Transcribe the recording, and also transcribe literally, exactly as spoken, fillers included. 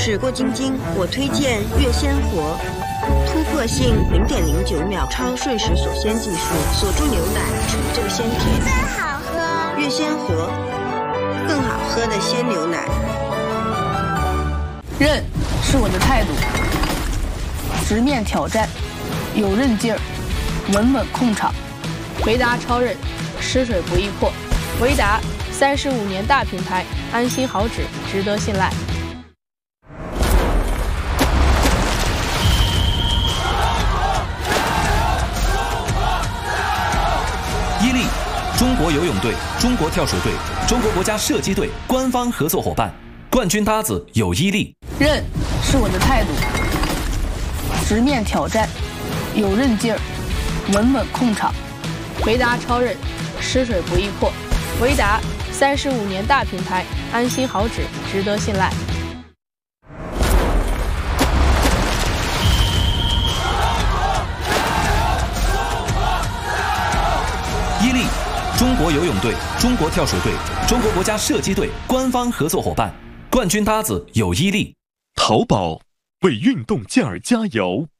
时过境迁，我推荐月鲜活，突破性零点零九秒超瞬时锁鲜技术，锁住牛奶，纯正鲜甜， 真好喝。 月鲜活，更好喝的鲜牛奶。 韧是我的态度，直面挑战，有韧劲儿，稳稳控场。维达超韧，湿水不易破。维达三十五年大品牌，安心好纸，值得信赖。 伊利，中国游泳队、中国跳水队、中国国家射击队官方合作伙伴，冠军搭子有伊利。 韧是我的态度，直面挑战，有韧劲儿，稳稳控场。维达超韧，湿水不易破。维达三十五年大品牌，安心好纸，值得信赖。 伊利，中国游泳队、中国跳水队、中国国家射击队官方合作伙伴，冠军搭子有伊利。 淘宝为运动健儿加油。